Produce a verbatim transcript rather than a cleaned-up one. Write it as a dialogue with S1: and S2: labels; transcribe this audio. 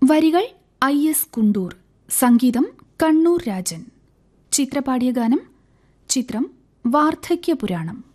S1: വരികൾ I S Kundoor, സംഗീതം കണ്ണൂർ രാജൻ. ചിത്രപാടിയ ഗാനം ചിത്രം വാർദ്ധക്യപുരാണം.